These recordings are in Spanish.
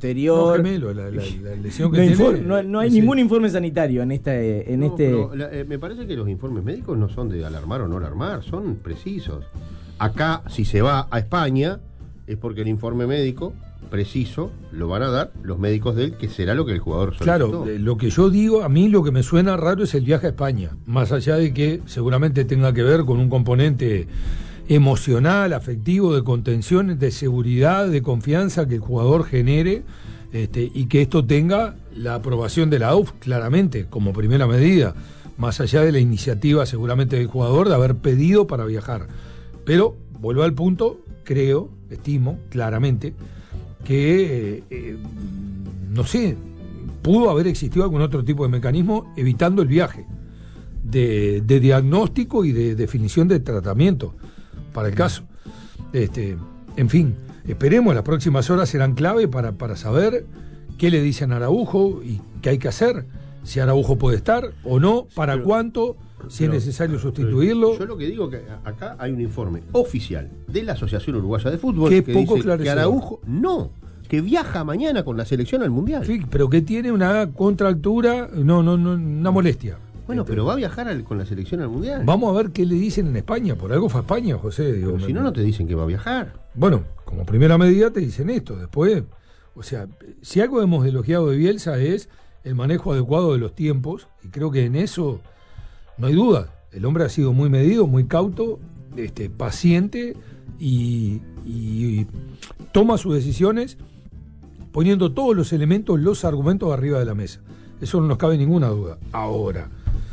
posterior. No, gemelo, la lesión que tiene. No hay ningún informe sanitario en me parece que los informes médicos no son de alarmar o no alarmar, son precisos. Acá, si se va a España, es porque el informe médico preciso lo van a dar los médicos de él, que será lo que el jugador solicitó. Claro, lo que yo digo, a mí lo que me suena raro es el viaje a España, más allá de que seguramente tenga que ver con un componente emocional, afectivo, de contención, de seguridad, de confianza que el jugador genere, y que esto tenga la aprobación de la AUF, claramente, como primera medida, más allá de la iniciativa seguramente del jugador de haber pedido para viajar. Pero, vuelvo al punto, estimo claramente, que, no sé, pudo haber existido algún otro tipo de mecanismo evitando el viaje de diagnóstico y de definición de tratamiento para el caso. En fin, esperemos, las próximas horas serán clave para saber qué le dicen a Araujo y qué hay que hacer, si Araujo puede estar o no, cuánto, si es necesario sustituirlo. Yo lo que digo que acá hay un informe oficial de la Asociación Uruguaya de Fútbol que dice que Araujo que viaja mañana con la selección al Mundial. Sí, pero que tiene una contractura, una molestia. Bueno, pero va a viajar con la selección al Mundial. Vamos a ver qué le dicen en España. Por algo fue a España, José. Pero si no te dicen que va a viajar. Bueno, como primera medida te dicen esto. Después, o sea, si algo hemos elogiado de Bielsa es el manejo adecuado de los tiempos, y creo que en eso no hay duda. El hombre ha sido muy medido, muy cauto, paciente, y toma sus decisiones poniendo todos los elementos, los argumentos arriba de la mesa. Eso no nos cabe ninguna duda. Ahora,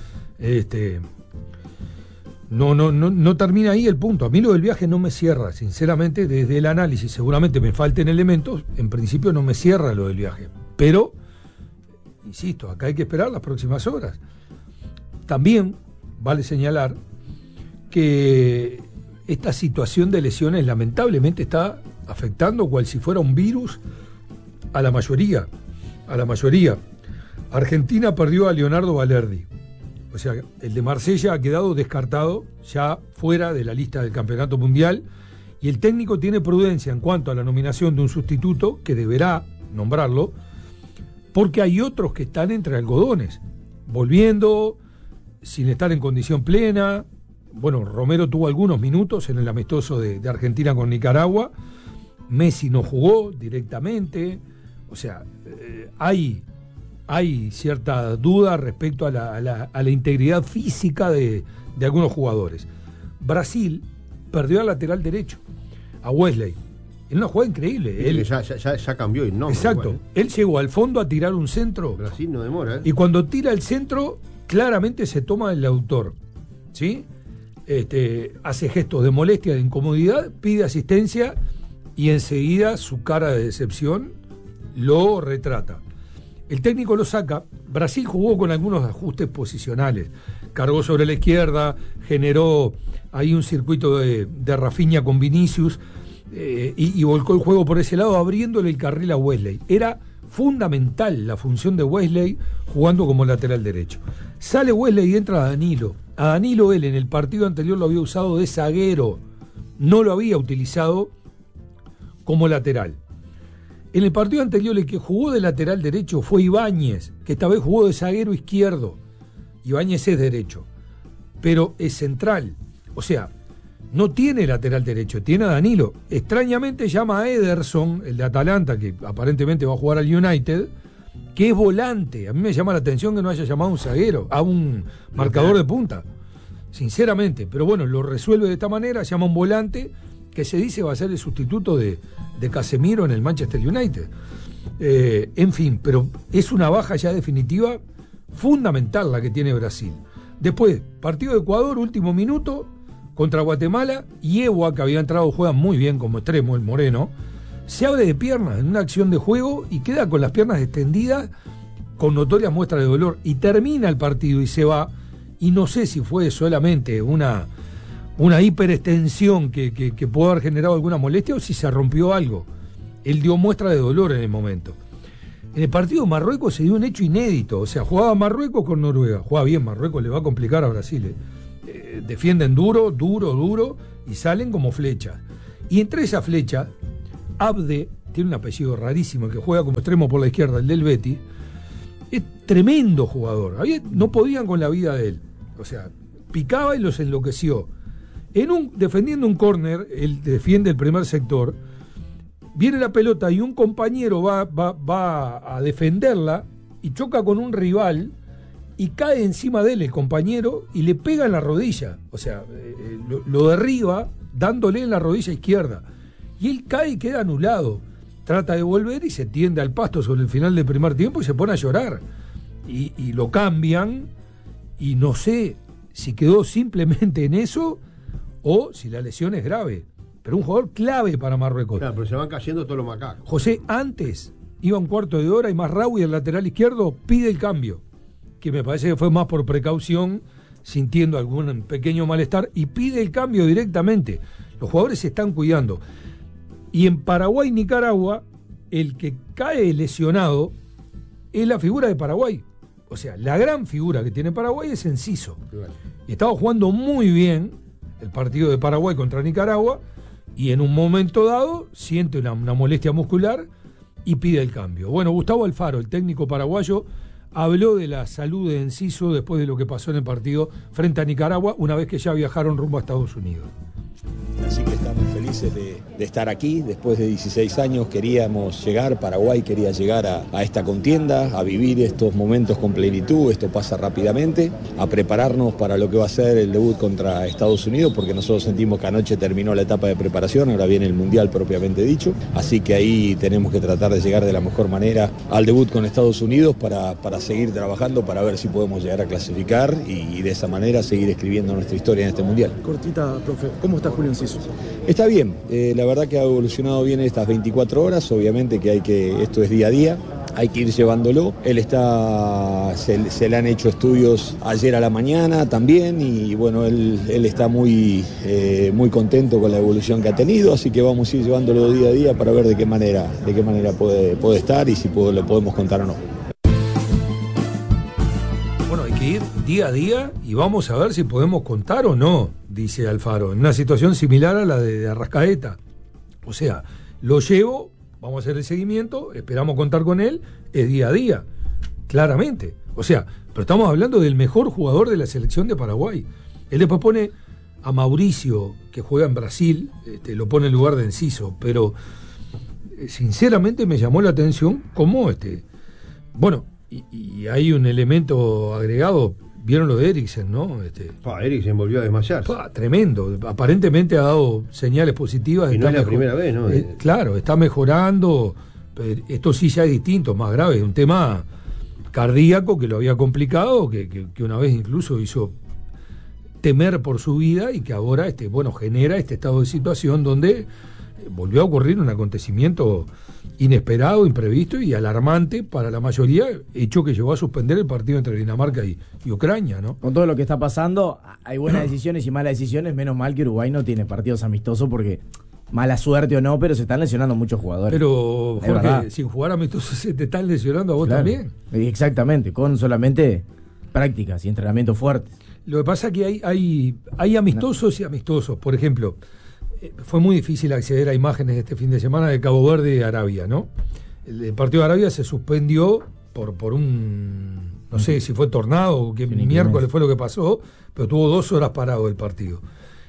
no termina ahí el punto. A mí lo del viaje no me cierra, sinceramente, desde el análisis. Seguramente me falten elementos, en principio no me cierra lo del viaje. Pero, insisto, acá hay que esperar las próximas horas. También vale señalar que esta situación de lesiones lamentablemente está afectando cual si fuera un virus a la mayoría. Argentina perdió a Leonardo Balerdi. O sea, el de Marsella ha quedado descartado, ya fuera de la lista del campeonato mundial, y el técnico tiene prudencia en cuanto a la nominación de un sustituto, que deberá nombrarlo, porque hay otros que están entre algodones, volviendo, sin estar en condición plena. Bueno, Romero tuvo algunos minutos en el amistoso de Argentina con Nicaragua, Messi no jugó directamente, o sea, hay cierta duda respecto a la integridad física de algunos jugadores. Brasil perdió al lateral derecho, a Wesley, en una jugada increíble. Él ya cambió el nombre. Exacto, igual, él llegó al fondo a tirar un centro. Brasil no demora, ¿eh? Y cuando tira el centro, claramente se toma el autor, ¿sí? Hace gestos de molestia, de incomodidad, pide asistencia y enseguida su cara de decepción lo retrata. El técnico lo saca. Brasil jugó con algunos ajustes posicionales, cargó sobre la izquierda, generó ahí un circuito de Rafinha con Vinicius, y volcó el juego por ese lado, abriéndole el carril a Wesley. Era fundamental la función de Wesley jugando como lateral derecho. Sale Wesley y entra Danilo. A Danilo él en el partido anterior lo había usado de zaguero, no lo había utilizado como lateral. En el partido anterior el que jugó de lateral derecho fue Ibáñez, que esta vez jugó de zaguero izquierdo. Ibáñez es derecho, pero es central. O sea, no tiene lateral derecho, tiene a Danilo. Extrañamente llama a Ederson, el de Atalanta, que aparentemente va a jugar al United, que es volante. A mí me llama la atención que no haya llamado a un zaguero, a un marcador de punta, sinceramente. Pero bueno, lo resuelve de esta manera, llama a un volante que se dice va a ser el sustituto de Casemiro en el Manchester United. En fin, pero es una baja ya definitiva, fundamental la que tiene Brasil. Después, partido de Ecuador, último minuto, contra Guatemala, y Ewa, que había entrado, juega muy bien como extremo, el moreno, se abre de piernas en una acción de juego y queda con las piernas extendidas, con notorias muestras de dolor, y termina el partido y se va, y no sé si fue solamente una hiperextensión que pudo haber generado alguna molestia o si se rompió algo. Él dio muestra de dolor en el momento. En el partido de Marruecos se dio un hecho inédito, o sea, jugaba Marruecos con Noruega, jugaba bien Marruecos, le va a complicar a Brasil, defienden duro, y salen como flechas. Y entre esa flecha, Abde, tiene un apellido rarísimo, el que juega como extremo por la izquierda, el del Betis, es tremendo jugador. No podían con la vida de él. O sea, picaba y los enloqueció. Defendiendo un córner, él defiende el primer sector, viene la pelota y un compañero va a defenderla y choca con un rival y cae encima de él el compañero y le pega en la rodilla. O sea, lo derriba dándole en la rodilla izquierda. Y él cae y queda anulado. Trata de volver y se tiende al pasto sobre el final del primer tiempo y se pone a llorar. Y lo cambian y no sé si quedó simplemente en eso o si la lesión es grave. Pero un jugador clave para Marruecos. Claro, pero se van cayendo todos los macacos. José, antes iba un cuarto de hora y Mazraoui, el lateral izquierdo, pide el cambio, que me parece que fue más por precaución, sintiendo algún pequeño malestar, y pide el cambio directamente. Los jugadores se están cuidando. Y en Paraguay, Nicaragua, el que cae lesionado es la figura de Paraguay. O sea, la gran figura que tiene Paraguay es Enciso. Y estaba jugando muy bien el partido de Paraguay contra Nicaragua, y en un momento dado siente una molestia muscular y pide el cambio. Bueno, Gustavo Alfaro, el técnico paraguayo, habló de la salud de Enciso después de lo que pasó en el partido frente a Nicaragua, una vez que ya viajaron rumbo a Estados Unidos. Así que estamos felices de estar aquí. Después de 16 años queríamos llegar, Paraguay quería llegar a esta contienda, a vivir estos momentos con plenitud. Esto pasa rápidamente, a prepararnos para lo que va a ser el debut contra Estados Unidos, porque nosotros sentimos que anoche terminó la etapa de preparación, ahora viene el Mundial propiamente dicho. Así que ahí tenemos que tratar de llegar de la mejor manera al debut con Estados Unidos para seguir trabajando, para ver si podemos llegar a clasificar y de esa manera seguir escribiendo nuestra historia en este Mundial. Cortita, profe, ¿cómo está Julio Enciso? Está bien, la verdad que ha evolucionado bien estas 24 horas, obviamente que esto es día a día, hay que ir llevándolo. Él se le han hecho estudios ayer a la mañana también y bueno, él está muy contento con la evolución que ha tenido, así que vamos a ir llevándolo día a día para ver de qué manera puede estar y si lo podemos contar o no. Bueno, hay que ir día a día y vamos a ver si podemos contar o no, dice Alfaro, en una situación similar a la de Arrascaeta. O sea, lo llevo, vamos a hacer el seguimiento, esperamos contar con él, es día a día, claramente. O sea, pero estamos hablando del mejor jugador de la selección de Paraguay. Él después pone a Mauricio, que juega en Brasil, lo pone en lugar de Enciso, pero sinceramente me llamó la atención cómo bueno, y hay un elemento agregado, vieron lo de Eriksen, ¿no? Eriksen volvió a desmayar. Tremendo, aparentemente ha dado señales positivas. Y no es la primera vez, ¿no? Claro, está mejorando, pero esto sí ya es distinto, más grave, es un tema cardíaco que lo había complicado, que una vez incluso hizo temer por su vida y que ahora genera este estado de situación donde volvió a ocurrir un acontecimiento inesperado, imprevisto y alarmante para la mayoría, hecho que llevó a suspender el partido entre Dinamarca y Ucrania, ¿no? Con todo lo que está pasando, hay buenas decisiones y malas decisiones, menos mal que Uruguay no tiene partidos amistosos porque, mala suerte o no, pero se están lesionando muchos jugadores. Pero, Jorge, sin jugar amistosos se te están lesionando a vos también. Exactamente, con solamente prácticas y entrenamientos fuertes. Lo que pasa es que hay amistosos y amistosos. Por ejemplo, fue muy difícil acceder a imágenes este fin de semana de Cabo Verde y Arabia, ¿no? El partido de Arabia se suspendió por un, no sé si fue tornado o que miércoles fue lo que pasó, pero tuvo 2 horas parado el partido.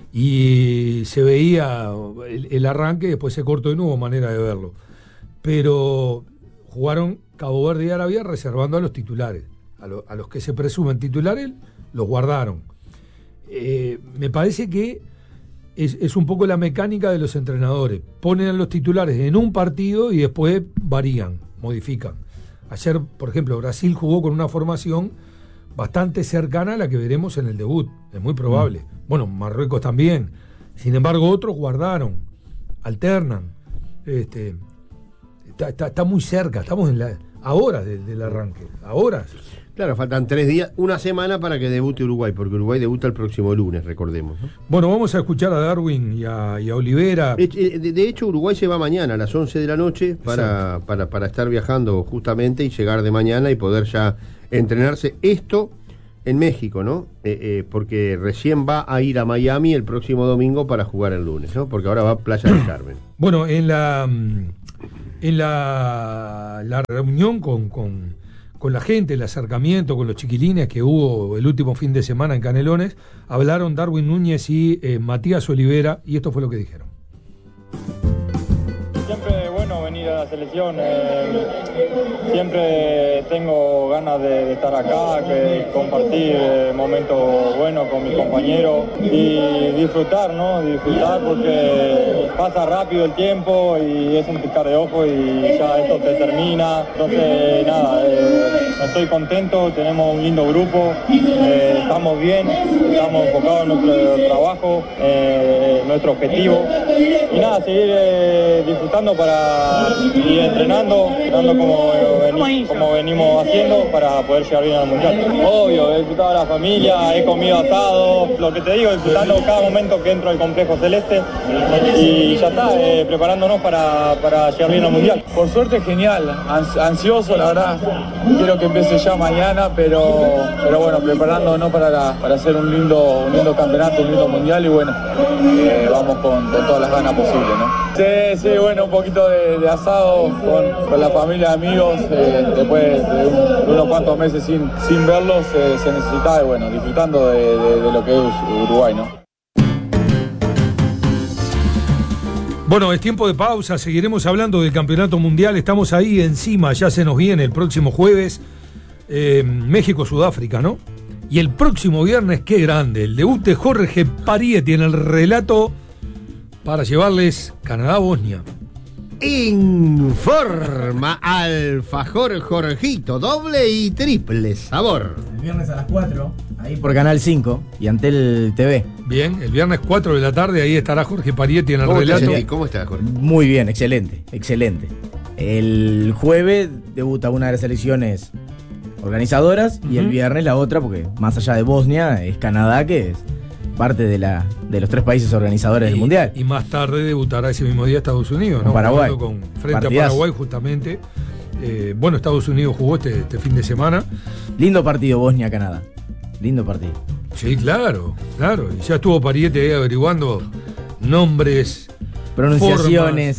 Y se veía el arranque, después se cortó y no hubo manera de verlo. Pero jugaron Cabo Verde y Arabia reservando a los titulares. A los que se presumen titulares, los guardaron. Me parece que es un poco la mecánica de los entrenadores. Ponen a los titulares en un partido y después varían, modifican. Ayer, por ejemplo, Brasil jugó con una formación bastante cercana a la que veremos en el debut. Es muy probable. Bueno, Marruecos también. Sin embargo, otros guardaron, alternan. Está muy cerca, estamos a horas del arranque. A horas. Claro, faltan 3 días, una semana para que debute Uruguay, porque Uruguay debuta el próximo lunes, recordemos, ¿no? Bueno, vamos a escuchar a Darwin y a Olivera. De hecho, Uruguay se va mañana a las 11 de la noche para estar viajando justamente y llegar de mañana y poder ya entrenarse. Esto en México, ¿no? Porque recién va a ir a Miami el próximo domingo para jugar el lunes, ¿no? Porque ahora va a Playa del Carmen. Bueno, en la reunión con la gente, el acercamiento con los chiquilines que hubo el último fin de semana en Canelones, hablaron Darwin Núñez y Matías Olivera, y esto fue lo que dijeron. Siempre es bueno venir a la selección, siempre tengo ganas de estar acá, de compartir momentos buenos con mis compañeros y disfrutar, ¿no? Disfrutar porque pasa rápido el tiempo y es un picar de ojo y ya esto se termina. Entonces, nada, estoy contento, tenemos un lindo grupo, estamos bien, estamos enfocados en nuestro trabajo, nuestro objetivo y nada, seguir disfrutando y entrenando como venimos haciendo para poder llegar bien al Mundial. Obvio, he disfrutado de la familia, he comido asado, lo que te digo, disfrutando cada momento que entro al complejo celeste y ya está, preparándonos para llegar bien al Mundial. Por suerte genial, ansioso la verdad, quiero que empiece ya mañana, pero bueno, preparándonos para hacer un lindo campeonato, un lindo Mundial y bueno, vamos con todas las ganas posibles, ¿no? Sí, bueno, un poquito de asado con la familia, amigos, después de unos cuantos meses sin verlos, se necesitaba y bueno, disfrutando de lo que es Uruguay, ¿no? Bueno, es tiempo de pausa, seguiremos hablando del Campeonato Mundial, estamos ahí encima, ya se nos viene el próximo jueves, México-Sudáfrica, ¿no? Y el próximo viernes, qué grande, el debut de Jorge Parietti en el relato para llevarles Canadá-Bosnia. Informa Alfajor Jorgito, doble y triple sabor. El viernes a las 4, ahí por Canal 5 y Antel TV. Bien, el viernes 4 de la tarde, ahí estará Jorge Parietti en el relato. ¿Cómo estás, Jorge? Muy bien, excelente. El jueves debuta una de las selecciones organizadoras y el viernes la otra, porque más allá de Bosnia, es Canadá, que es parte de los 3 países organizadores del Mundial. Y más tarde debutará ese mismo día Estados Unidos, ¿no? Paraguay. Frente a Paraguay, justamente. Bueno, Estados Unidos jugó este fin de semana. Lindo partido Bosnia-Canadá. Lindo partido. Sí, claro. Y ya estuvo Parietti ahí averiguando nombres, pronunciaciones.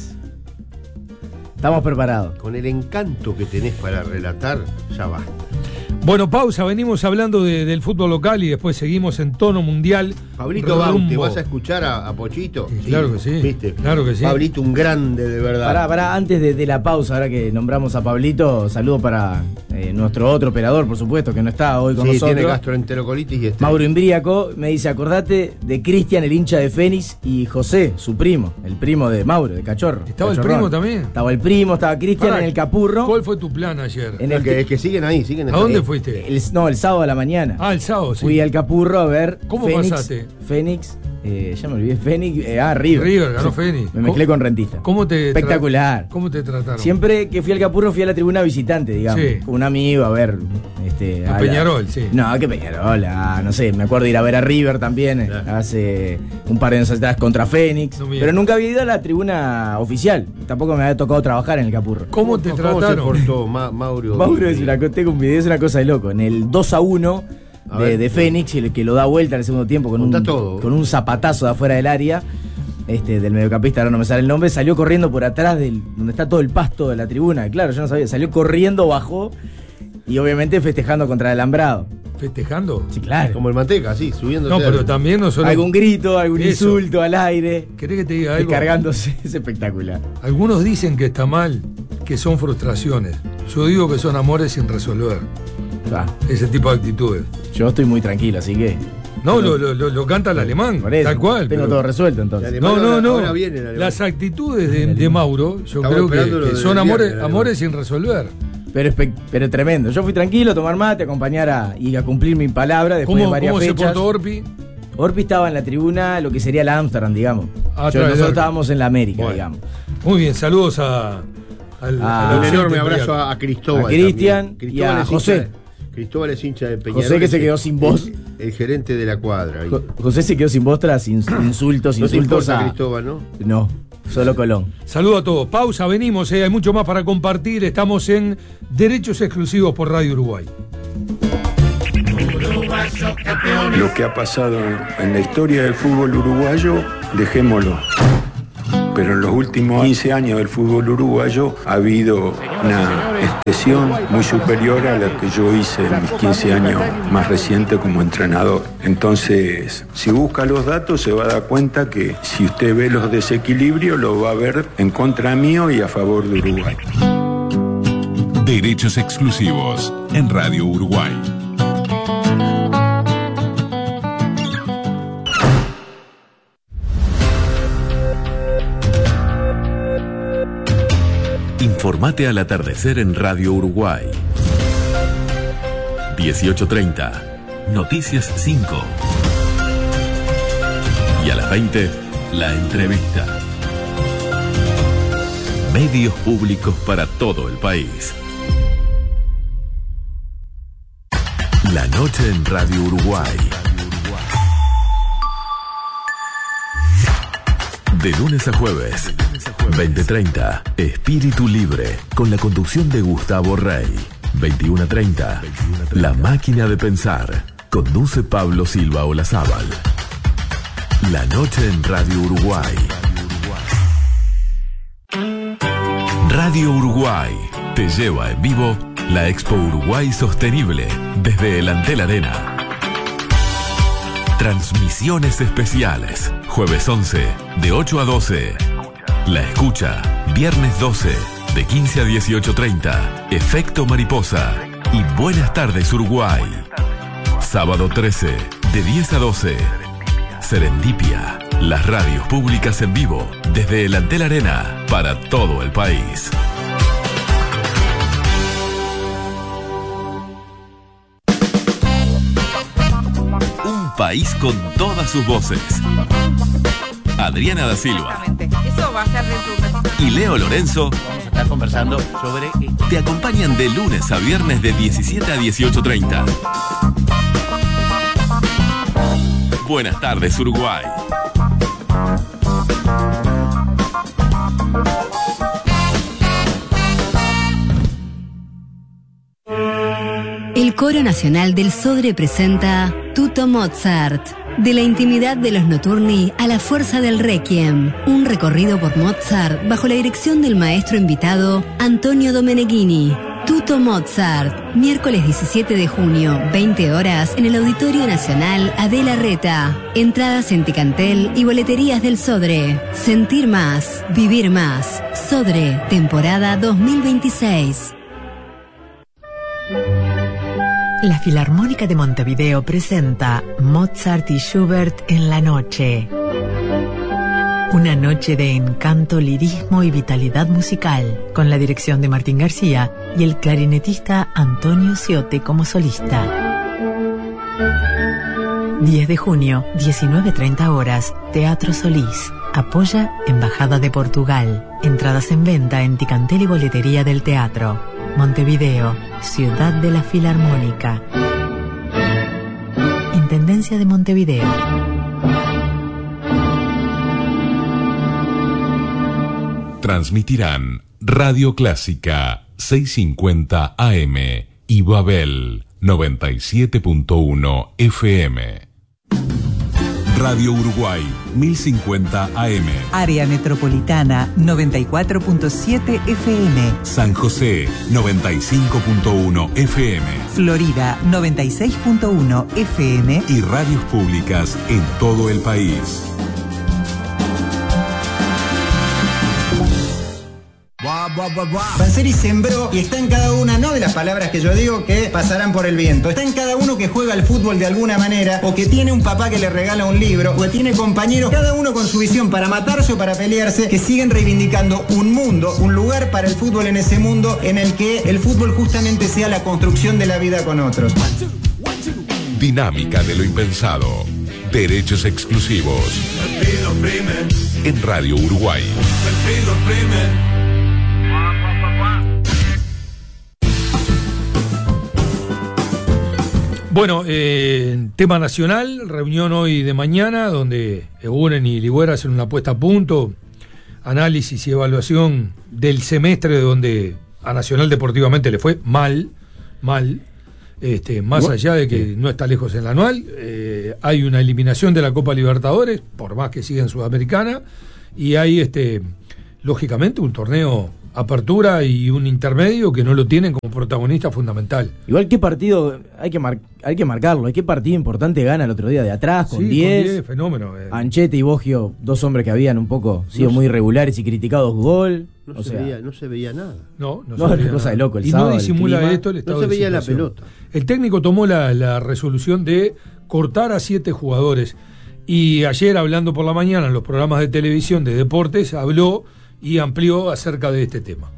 Formas. Estamos preparados. Con el encanto que tenés para relatar, ya basta. Bueno, pausa, venimos hablando del fútbol local y después seguimos en tono mundial. Pablito Bauti, ¿vas a escuchar a Pochito? Sí, claro que sí. ¿Viste? Claro que sí. Pablito, un grande de verdad. Pará, antes de la pausa, ahora que nombramos a Pablito, saludo para nuestro otro operador, por supuesto, que no está hoy con nosotros. Tiene gastroenterocolitis y está. Mauro Imbriaco me dice, acordate de Cristian, el hincha de Fénix, y José, su primo, el primo de Mauro, de Cachorro. ¿Estaba Cachorrón. el primo también? Estaba el primo, estaba Cristian en el Capurro. ¿Cuál fue tu plan ayer? Es que siguen ahí, ¿A dónde fuiste? El sábado a la mañana. El sábado, sí. Fui al Capurro a ver. ¿Cómo Fénix, pasaste? Fénix, ya me olvidé, Fénix, River. River, ganó Fénix. Me mezclé con Rentista. Espectacular. ¿Cómo te trataron? Siempre que fui al Capurro fui a la tribuna visitante, digamos. Sí. Con un amigo, a ver. A Peñarol, sí. No, que Peñarol, no sé, me acuerdo de ir a ver a River también, hace un par de años atrás contra Fénix. No, pero nunca había ido a la tribuna oficial. Tampoco me había tocado trabajar en el Capurro. ¿Cómo te trataron? ¿Cómo se portó Mauro? Mauro tengo un video, es una cosa de loco. En el 2-1 de Fénix, el que lo da vuelta en el segundo tiempo con un zapatazo de afuera del área, del mediocampista, ahora no me sale el nombre, salió corriendo por atrás donde está todo el pasto de la tribuna. Claro, yo no sabía, salió corriendo, bajó y obviamente festejando contra el alambrado. ¿Festejando? Sí, claro. Como el Manteca, sí, subiéndose. No, pero también no solo... Algún grito, algún insulto al aire. ¿Querés que te diga algo? Descargándose, es espectacular. Algunos dicen que está mal, que son frustraciones. Yo digo que son amores sin resolver. Ese tipo de actitudes. Yo estoy muy tranquilo, así que... No, lo canta el alemán, tal cual. Tengo todo resuelto entonces. No. Las actitudes de Mauro, yo creo que son amores sin resolver. Pero tremendo. Yo fui tranquilo a tomar mate, a acompañar y a cumplir mi palabra después de varias fechas. ¿Cómo se portó Orpi? Orpi estaba en la tribuna, lo que sería la Amsterdam, digamos. Nosotros estábamos en la América, digamos. Muy bien, saludos un enorme abrazo a Cristóbal. A Cristian y a José. Cristóbal es hincha de Peñarol. José que se quedó sin voz. El gerente de la cuadra. José se quedó sin voz tras insultos ¿No te importa a Cristóbal, no? No, solo Colón. Saludo a todos. Pausa, venimos, hay mucho más para compartir. Estamos en Derechos Exclusivos por Radio Uruguay. Lo que ha pasado en la historia del fútbol uruguayo, dejémoslo. pero en los últimos 15 años del fútbol uruguayo ha habido una expresión muy superior a la que yo hice en mis 15 años más recientes como entrenador. Entonces, si busca los datos se va a dar cuenta que si usted ve los desequilibrios lo va a ver en contra mío y a favor de Uruguay. Derechos exclusivos en Radio Uruguay. Informate al atardecer en Radio Uruguay. 18:30, Noticias 5. Y a las 20, la entrevista. Medios públicos para todo el país. La noche en Radio Uruguay. De lunes a jueves, 20:30, Espíritu Libre, con la conducción de Gustavo Rey. 21:30, La Máquina de Pensar, conduce Pablo Silva Olazábal. La noche en Radio Uruguay. Radio Uruguay te lleva en vivo la Expo Uruguay Sostenible desde el Antel Arena. Transmisiones especiales, jueves 11, de 8 a 12. La Escucha, viernes 12, de 15 a 18:30. Efecto Mariposa y Buenas tardes Uruguay. Sábado 13, de 10 a 12. Serendipia, las radios públicas en vivo desde el Antel Arena para todo el país. Un país con todas sus voces. Adriana da Silva. Eso va a ser dentro y Leo Lorenzo vamos a estar conversando sobre te acompañan de lunes a viernes de 17 a 18:30. Buenas tardes, Uruguay. El Coro Nacional del Sodre presenta Tutto Mozart. De la intimidad de los Notturni a la fuerza del Requiem. Un recorrido por Mozart bajo la dirección del maestro invitado Antonio Domeneghini. Tutto Mozart, miércoles 17 de junio, 20 horas, en el Auditorio Nacional Adela Reta. Entradas en Ticantel y boleterías del Sodre. Sentir más, vivir más. Sodre, temporada 2026. La Filarmónica de Montevideo presenta Mozart y Schubert en la noche. Una noche de encanto, lirismo y vitalidad musical, con la dirección de Martín García y el clarinetista Antonio Ciote como solista. 10 de junio, 19:30 horas, Teatro Solís. Apoya Embajada de Portugal. Entradas en venta en Ticantel y boletería del teatro. Montevideo, ciudad de la Filarmónica. Intendencia de Montevideo. Transmitirán Radio Clásica 650 AM y Babel 97.1 FM. Radio Uruguay 1050 AM. Área Metropolitana 94.7 FM. San José 95.1 FM. Florida 96.1 FM. Y radios públicas en todo el país. Panseri sembró y está en cada una, no de las palabras que yo digo que pasarán por el viento, está en cada uno que juega al fútbol de alguna manera, o que tiene un papá que le regala un libro, o que tiene compañeros, cada uno con su visión para matarse o para pelearse, que siguen reivindicando un mundo, un lugar para el fútbol en ese mundo en el que el fútbol justamente sea la construcción de la vida con otros. Dinámica de lo impensado. Derechos exclusivos. En Radio Uruguay. Bueno, tema nacional, reunión hoy de mañana, donde Eguren y Ligüera hacen una puesta a punto, análisis y evaluación del semestre donde a Nacional deportivamente le fue mal, más allá de que no está lejos en la anual, hay una eliminación de la Copa Libertadores, por más que siga en Sudamericana, y hay lógicamente un torneo apertura y un intermedio que no lo tienen como protagonista fundamental. Igual, ¿qué partido hay que marcarlo? ¿Qué partido importante gana el otro día de atrás con 10? Fenómeno. Anchete y Boggio, dos hombres que habían un poco sido muy irregulares y criticados, gol. No se veía nada. No se veía nada. Cosa de loco el y sábado, no disimula esto el no estado se de veía situación. la pelota. El técnico tomó la resolución de cortar a 7 jugadores. Y ayer, hablando por la mañana en los programas de televisión de deportes, habló y amplió acerca de este tema.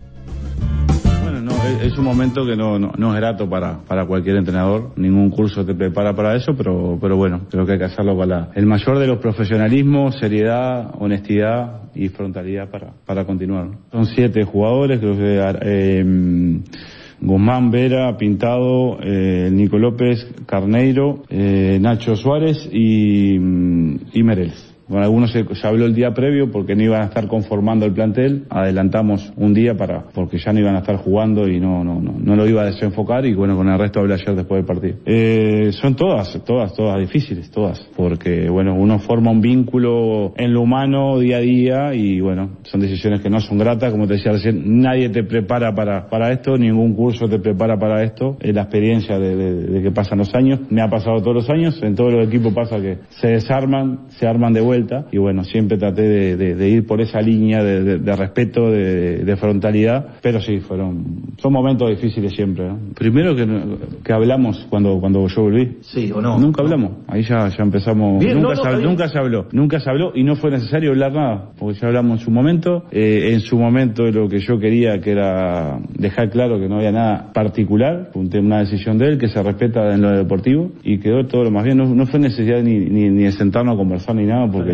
Bueno, es un momento que no es grato para cualquier entrenador. Ningún curso te prepara para eso, pero bueno, creo que hay que hacerlo con el mayor de los profesionalismos, seriedad, honestidad y frontalidad para continuar. Son 7 jugadores, creo que Guzmán, Vera, Pintado, Nico López, Carneiro, Nacho Suárez y Mereles. Con algunos se habló el día previo porque no iban a estar conformando el plantel, adelantamos un día porque ya no iban a estar jugando y no lo iba a desenfocar, y bueno, con el resto hablé ayer después del partido. Son todas difíciles, porque bueno, uno forma un vínculo en lo humano día a día y bueno, son decisiones que no son gratas, como te decía recién, nadie te prepara para esto, ningún curso te prepara para esto, es la experiencia de que pasan los años, me ha pasado todos los años, en todos los equipos pasa que se desarman, se arman de vuelta. Y bueno, siempre traté de ir por esa línea de respeto, de frontalidad, pero sí, son momentos difíciles siempre, ¿no? Primero que hablamos cuando yo volví. Sí, o no. Nunca hablamos, ahí ya empezamos. Bien, nunca se habló y no fue necesario hablar nada, porque ya hablamos en su momento lo que yo quería, que era dejar claro que no había nada particular, una decisión de él que se respeta en lo deportivo, y quedó todo lo más bien. No fue necesidad ni de sentarnos a conversar ni nada, porque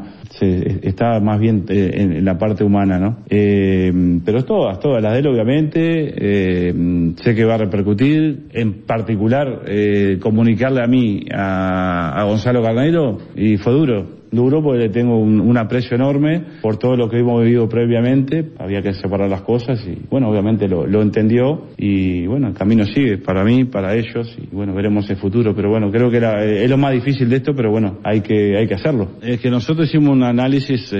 estaba más bien en la parte humana, ¿no? Pero todas las de él, obviamente, sé que va a repercutir, en particular comunicarle a mí, a Gonzalo Carneiro, y fue duro porque le tengo un aprecio enorme por todo lo que hemos vivido previamente. Había que separar las cosas y bueno, obviamente lo entendió, y bueno, el camino sigue para mí, para ellos, y bueno, veremos el futuro. Pero bueno, creo que es lo más difícil de esto, pero bueno, hay que hacerlo. Es que nosotros hicimos un análisis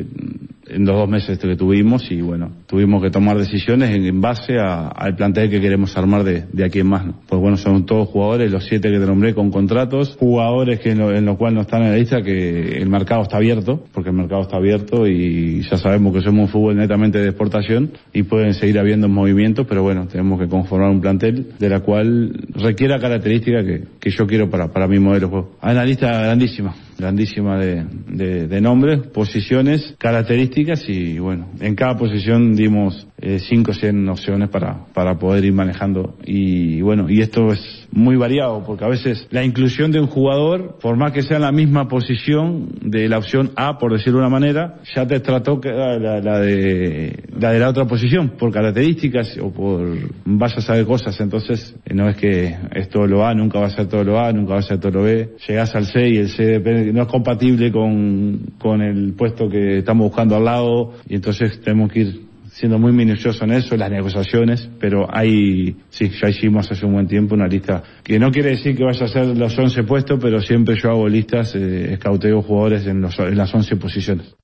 en los 2 meses que tuvimos, y bueno, tuvimos que tomar decisiones en base al plantel que queremos armar de aquí en más, ¿no? Pues bueno, son todos jugadores, los 7 que te nombré, con contratos, jugadores que en lo cual no están en la lista, que el mercado está abierto, porque el mercado está abierto y ya sabemos que somos un fútbol netamente de exportación y pueden seguir habiendo movimientos, pero bueno, tenemos que conformar un plantel de la cual requiera características que yo quiero para mi modelo de juego. Hay una lista grandísima de nombres, posiciones, características, y bueno, en cada posición dimos 5 o 100 opciones para poder ir manejando, y bueno, y esto es muy variado, porque a veces la inclusión de un jugador, por más que sea en la misma posición de la opción A, por decirlo de una manera, ya te trató que la de la otra posición, por características o por vaya a saber cosas. Entonces no es que es todo lo A, nunca va a ser todo lo A, nunca va a ser todo lo B. Llegás al C y el C no es compatible con el puesto que estamos buscando al lado, y entonces tenemos que ir siendo muy minuciosos en eso, en las negociaciones, pero ya hicimos hace un buen tiempo una lista, que no quiere decir que vaya a ser los 11 puestos, pero siempre yo hago listas, escauteo jugadores en las 11 posiciones.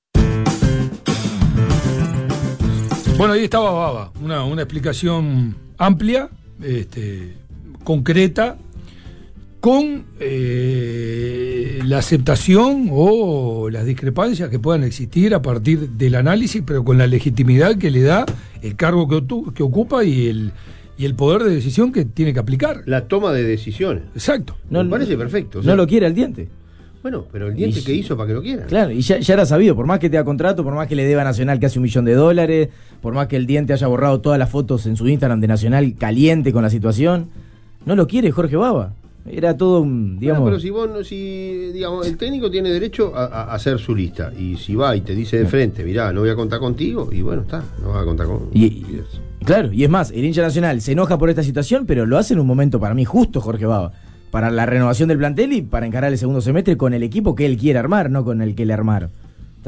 Bueno, ahí estaba Baba, una explicación amplia, concreta, con la aceptación o las discrepancias que puedan existir a partir del análisis, pero con la legitimidad que le da el cargo que ocupa y el poder de decisión que tiene que aplicar. La toma de decisiones. Exacto. Me parece perfecto. No lo quiere el diente. Bueno, pero el diente que hizo para que lo quiera. Claro, y ya era sabido, por más que tenga contrato, por más que le deba a Nacional casi $1 millón, por más que el diente haya borrado todas las fotos en su Instagram de Nacional caliente con la situación, no lo quiere Jorge Baba. Era todo un, digamos... Bueno, pero si digamos, el técnico tiene derecho a hacer su lista, y si va y te dice de frente, mirá, no voy a contar contigo, y bueno, no va a contar con... Claro, y es más, el hincha Nacional se enoja por esta situación, pero lo hace en un momento para mí justo Jorge Baba, para la renovación del plantel y para encarar el segundo semestre con el equipo que él quiere armar, no con el que le armaron.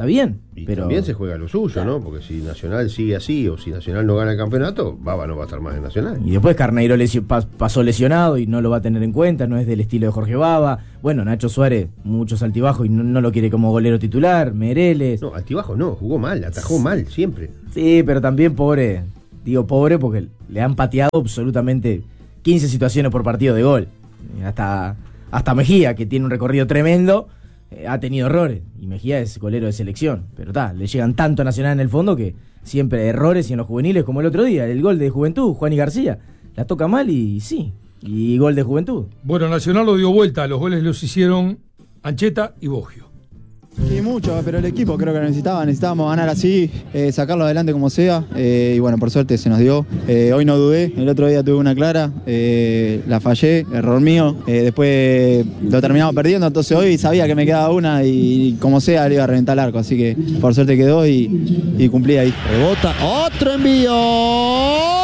está bien. Y pero también se juega lo suyo, ¿no? Porque si Nacional sigue así o si Nacional no gana el campeonato, Baba no va a estar más en Nacional. Y después Carneiro pasó lesionado y no lo va a tener en cuenta, no es del estilo de Jorge Baba. Bueno, Nacho Suárez, muchos altibajos y no lo quiere como golero titular. Meireles. No, altibajos no, jugó mal, atajó mal, siempre. Sí, pero también pobre. Digo pobre porque le han pateado absolutamente 15 situaciones por partido de gol. Hasta Mejía, que tiene un recorrido tremendo, ha tenido errores. Y Mejía es golero de selección. Pero le llegan tanto a Nacional en el fondo que siempre errores, y en los juveniles, como el otro día, el gol de Juventud, Juan y García, la toca mal y sí. Y gol de Juventud. Bueno, Nacional lo dio vuelta, los goles los hicieron Ancheta y Boggio. Sí, mucho, pero el equipo creo que necesitábamos ganar así, sacarlo adelante como sea, y bueno, por suerte se nos dio. Hoy no dudé, el otro día tuve una clara, la fallé, error mío, después lo terminamos perdiendo, entonces hoy sabía que me quedaba una y como sea le iba a reventar el arco, así que por suerte quedó y cumplí ahí. Rebota, otro envío.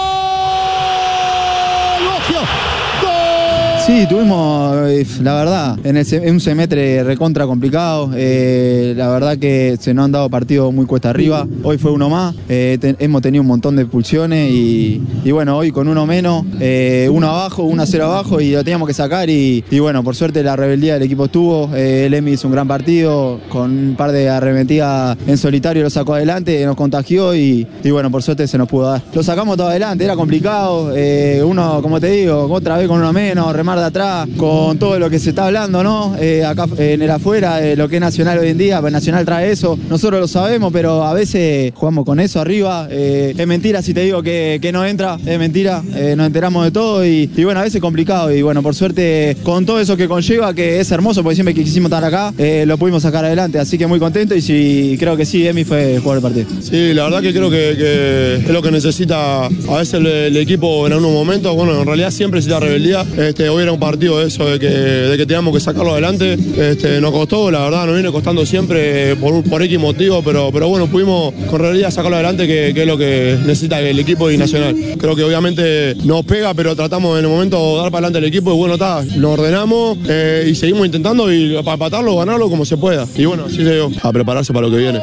Sí, tuvimos, la verdad, en un semestre recontra complicado, la verdad que se nos han dado partidos muy cuesta arriba, hoy fue uno más, hemos tenido un montón de expulsiones y bueno, hoy con uno menos, 1-0 abajo y lo teníamos que sacar y bueno, por suerte la rebeldía del equipo estuvo, el Emi hizo un gran partido, con un par de arremetidas en solitario lo sacó adelante, nos contagió y bueno, por suerte se nos pudo dar. Lo sacamos todo adelante, era complicado, uno, como te digo, otra vez con uno menos, remar de atrás, con todo lo que se está hablando, ¿no? Acá en el afuera, lo que es Nacional hoy en día, pues Nacional trae eso, nosotros lo sabemos, pero a veces jugamos con eso arriba, es mentira si te digo que no entra, es mentira, nos enteramos de todo y bueno, a veces es complicado y bueno, por suerte, con todo eso que conlleva, que es hermoso, porque siempre que quisimos estar acá, lo pudimos sacar adelante, así que muy contento y sí, creo que sí, Emi fue el jugador del partido. Sí, la verdad que creo que es lo que necesita a veces el equipo en algunos momentos, bueno, en realidad siempre necesita rebeldía, hoy era un partido de eso, de que teníamos que sacarlo adelante, nos costó, la verdad nos viene costando siempre por X motivo, pero bueno, pudimos con realidad sacarlo adelante, que es lo que necesita el equipo y Nacional. Creo que obviamente nos pega, pero tratamos en el momento de dar para adelante el equipo y bueno, nos ordenamos y seguimos intentando y para empatarlo, ganarlo como se pueda. Y bueno, así se dio, a prepararse para lo que viene.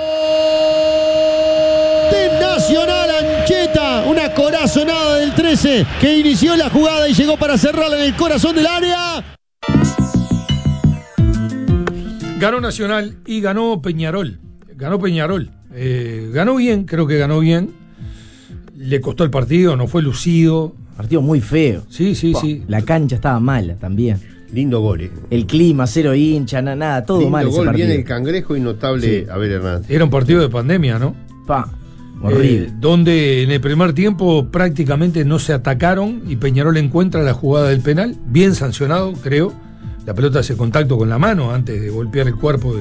De Nacional, Ancheta, una corazonada del 13 que inició la jugada y llegó para cerrarla en el corazón del área. Ganó Nacional y ganó Peñarol. Ganó bien, creo que ganó bien. Le costó el partido, no fue lucido. Partido muy feo. Sí. La cancha estaba mala también. Lindo gol. El clima, cero hincha, nada, todo lindo mal ese gol, partido. Bien el Cangrejo y notable Abel Hernández. Era un partido de pandemia, ¿no? Horrible. Donde en el primer tiempo prácticamente no se atacaron y Peñarol encuentra la jugada del penal, bien sancionado, creo. La pelota hace contacto con la mano antes de golpear el cuerpo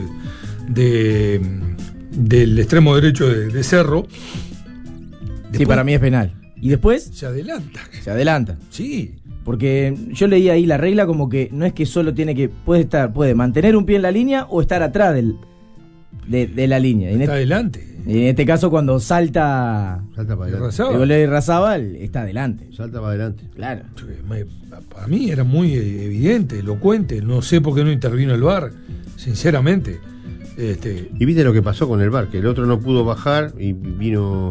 del extremo derecho de Cerro. Sí, para mí es penal. Y después se adelanta. Sí. Porque yo leí ahí la regla como que no es que solo puede mantener un pie en la línea o estar atrás de la línea. Está adelante. En este caso, cuando salta para adelante. El gol de Irrazábal, está adelante. Salta para adelante. Claro. Para mí era muy evidente, elocuente. No sé por qué no intervino el VAR, sinceramente. Y viste lo que pasó con el VAR, que el otro no pudo bajar y vino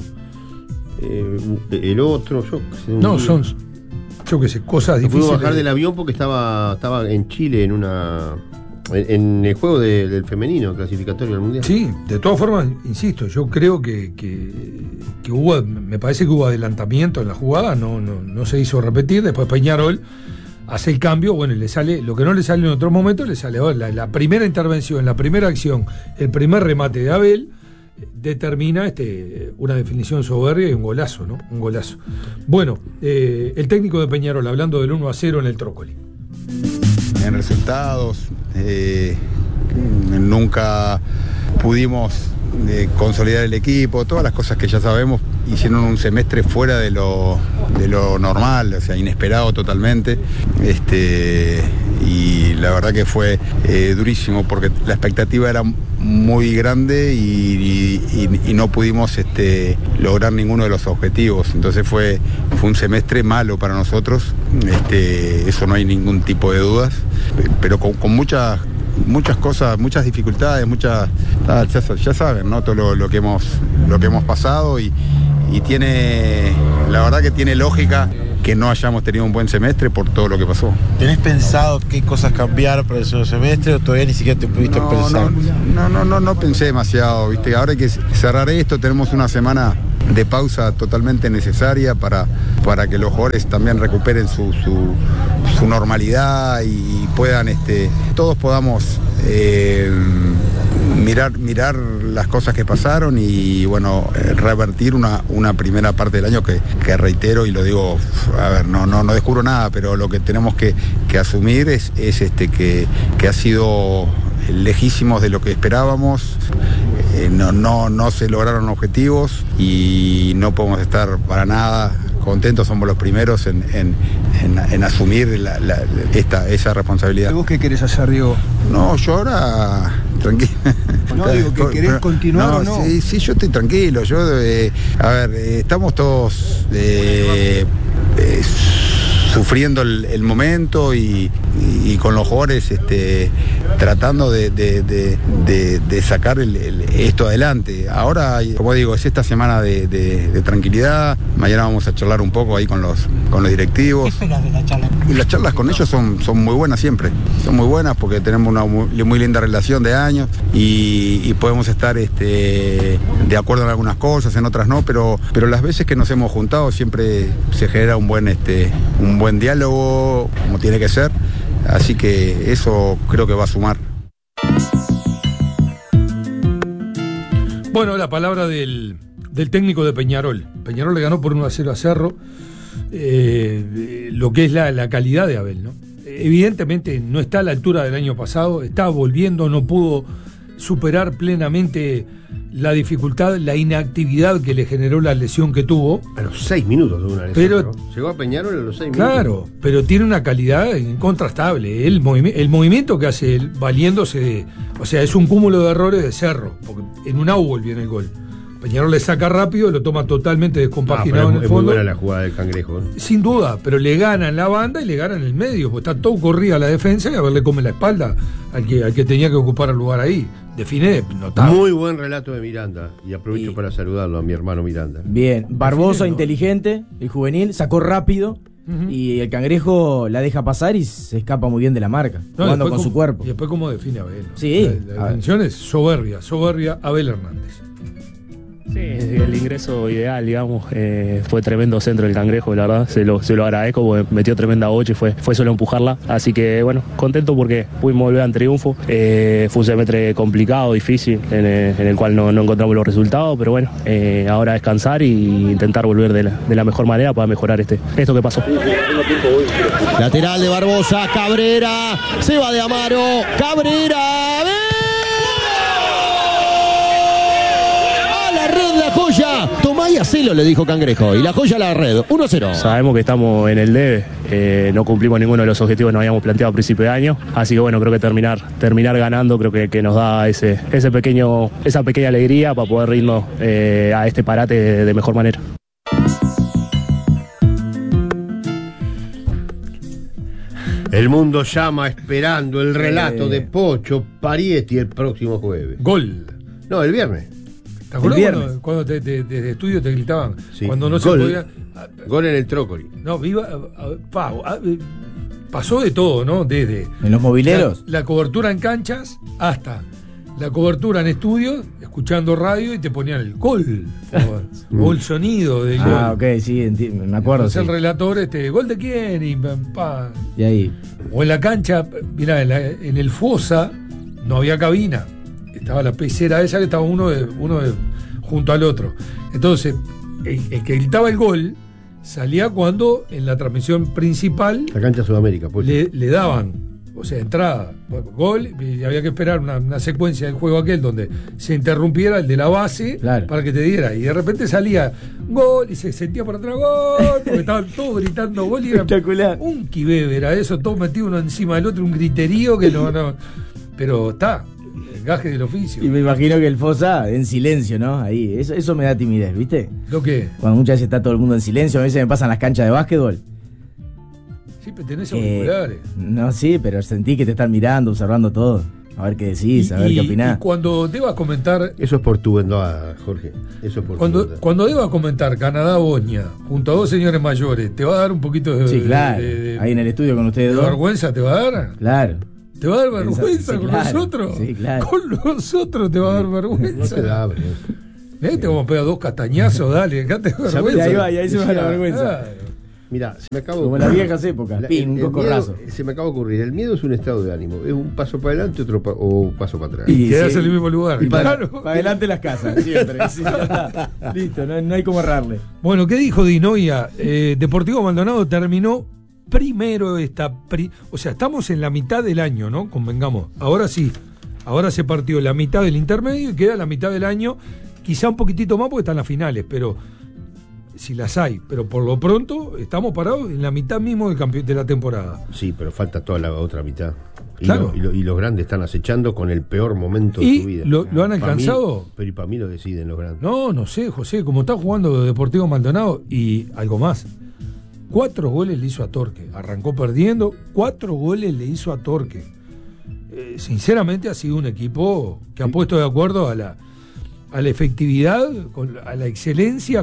el otro. Yo qué sé, cosas difíciles. No pudo bajar del avión porque estaba en Chile en el juego del femenino clasificatorio del mundial. Sí, de todas formas, insisto, yo creo que hubo, me parece que hubo adelantamiento en la jugada, no se hizo repetir. Después Peñarol hace el cambio, bueno, y le sale lo que no le sale en otro momento, le sale ahora. La primera intervención, la primera acción, el primer remate de Abel determina una definición soberbia y un golazo, ¿no? Un golazo. Bueno, el técnico de Peñarol, hablando del 1-0 en el Trócoli. En resultados, nunca pudimos consolidar el equipo, todas las cosas que ya sabemos, hicieron un semestre fuera de lo normal, o sea, inesperado totalmente, y la verdad que fue durísimo porque la expectativa era muy grande y no pudimos lograr ninguno de los objetivos, entonces fue un semestre malo para nosotros, eso no hay ningún tipo de dudas, pero con muchas muchas cosas, muchas dificultades, ya saben, ¿no? Todo lo que hemos pasado y tiene, la verdad que tiene lógica que no hayamos tenido un buen semestre por todo lo que pasó. ¿Tenés pensado qué cosas cambiar para el segundo semestre o todavía ni siquiera te pudiste pensar? No pensé demasiado, ¿viste? Ahora hay que cerrar esto, tenemos una semana de pausa totalmente necesaria para que los jugadores también recuperen su normalidad y puedan, todos podamos mirar las cosas que pasaron y bueno, revertir una primera parte del año que reitero y lo digo, a ver, no descubro nada, pero lo que tenemos que asumir es que ha sido lejísimos de lo que esperábamos, no se lograron objetivos y no podemos estar para nada contentos, somos los primeros en asumir esa responsabilidad. ¿Y vos qué querés hacer, Diego? No, yo ahora tranquilo. No, digo, que querés continuar o no. Sí, yo estoy tranquilo. Estamos todos sufriendo el momento y con los jugadores tratando de sacar esto adelante. Ahora, como digo, es esta semana de tranquilidad. Mañana vamos a charlar un poco ahí con los directivos. ¿Qué esperas de la charla? Y las charlas con ellos son muy buenas siempre. Son muy buenas porque tenemos una muy linda relación de años y podemos estar de acuerdo en algunas cosas, en otras no, pero las veces que nos hemos juntado siempre se genera un buen diálogo, como tiene que ser. Así que eso creo que va a sumar. Bueno, la palabra del técnico de Peñarol. Peñarol le ganó por 1-0 a Cerro. Lo que es la calidad de Abel, ¿no? Evidentemente no está a la altura del año pasado, está volviendo, no pudo superar plenamente la dificultad, la inactividad que le generó la lesión que tuvo. A los 6 minutos de una lesión, pero, ¿no? Llegó a Peñarol a los 6 minutos. Claro, pero tiene una calidad incontrastable. El movimiento que hace él, valiéndose o sea, es un cúmulo de errores de Cerro, porque en un out viene el gol. Peñarol le saca rápido, lo toma totalmente descompaginado en el fondo. Es muy buena la jugada del Cangrejo, ¿no? Sin duda, pero le gana en la banda y le gana en el medio, porque está todo corrida a la defensa y a ver le come la espalda al que tenía que ocupar el lugar ahí. Define notable. Muy buen relato de Miranda, y aprovecho para saludarlo a mi hermano Miranda. Bien, Barbosa, inteligente, el juvenil, sacó rápido. Y el Cangrejo la deja pasar y se escapa muy bien de la marca, jugando con su cuerpo. Y después cómo define a Abel, ¿no? Sí. La definición es soberbia, Abel Hernández. Sí, el ingreso ideal, digamos, fue tremendo centro del Cangrejo, la verdad, se lo agradezco porque metió tremenda bocha y fue solo empujarla, así que bueno, contento porque pudimos volver en triunfo. Fue un semestre complicado, difícil, en el cual no encontramos los resultados, pero bueno, ahora descansar y intentar volver de la mejor manera para mejorar esto que pasó. Lateral de Barbosa, Cabrera, se va de Amaro, Cabrera, la joya, tomá y hacelo, le dijo Cangrejo, y la joya a la red, 1-0. Sabemos que estamos en el debe, no cumplimos ninguno de los objetivos que nos habíamos planteado a principio de año, así que bueno, creo que terminar ganando, creo que nos da esa pequeña alegría para poder irnos a este parate de mejor manera. El mundo llama esperando el relato de Pocho Parietti el próximo jueves. Gol. No, el viernes. ¿Te acuerdas cuando desde estudio te gritaban? Sí. Cuando no gol, se podía. Gol en el Trócoli. No, pasó de todo, ¿no? Desde. ¿En los mobileros? La cobertura en canchas hasta la cobertura en estudios, escuchando radio y te ponían el gol. O el sonido del gol. Ah, ok, sí, me acuerdo. Entonces sí. El relator, ¿gol de quién? Y ahí. O en la cancha, mirá, en el Fosa no había cabina. Estaba la pecera esa que estaba uno junto al otro. Entonces, el que gritaba el gol salía cuando en la transmisión principal la cancha Sudamérica pues. le daban, o sea, entrada, gol, y había que esperar una secuencia del juego aquel donde se interrumpiera el de la base, claro, para que te diera, y de repente salía gol y se sentía por atrás gol, porque estaban todos gritando gol y era espectacular. Un quibebe, era eso, todo metido uno encima del otro, un griterío que no pero está el gaje del oficio. Y me imagino que el Fosa en silencio, ¿no? Ahí, eso me da timidez, ¿viste? ¿Lo qué? Cuando muchas veces está todo el mundo en silencio, a veces me pasan las canchas de básquetbol. Sí, pero tenés auriculares. No, sí, pero sentí que te están mirando, observando todo. A ver qué decís, a ver qué opinás. Y cuando debas comentar... Eso es por tu vendada, Jorge. Eso es por cuando debas comentar Canadá-Bosnia, junto a dos señores mayores, ¿te va a dar un poquito de... Sí, claro. Ahí en el estudio con ustedes dos. ¿Vergüenza te va a dar? Claro. ¿Te va a dar vergüenza con nosotros? Sí, claro. Con nosotros te va a dar vergüenza. No te da, te vamos a pegar 2 castañazos, dale, acá te vergüenza. Y ahí se me va la vergüenza. Claro. Mira, se me acaba como en las viejas épocas, un cocorrazo. Se me acaba de ocurrir, el miedo es un estado de ánimo, es un paso para adelante o un paso para atrás. Y quedas en el mismo lugar. Y para adelante las casas, siempre. Sí, ya está. Listo, no hay como errarle. Bueno, ¿qué dijo Dinoia? Deportivo Maldonado terminó primero o sea, estamos en la mitad del año, ¿no? Convengamos. Ahora sí, ahora se partió la mitad del intermedio y queda la mitad del año, quizá un poquitito más porque están las finales, pero si las hay, pero por lo pronto estamos parados en la mitad mismo de la temporada. Sí, pero falta toda la otra mitad. Claro. Y los grandes están acechando con el peor momento de su vida. ¿Lo han alcanzado? Pero y para mí lo deciden los grandes. No sé, José, como está jugando Deportivo Maldonado y algo más. 4 goles le hizo a Torque. Arrancó perdiendo, 4 goles le hizo a Torque. Sinceramente ha sido un equipo que ha puesto de acuerdo a la efectividad, a la excelencia,